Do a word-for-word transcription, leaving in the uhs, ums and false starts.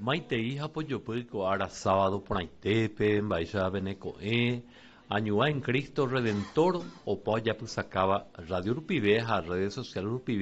Maitei hapojopýko ára sábado porãitépe, mba'eichape neko'ẽ, añuã en Cristo Redentor opa ojapysákava Radio Rupive ha redes sociales Rupive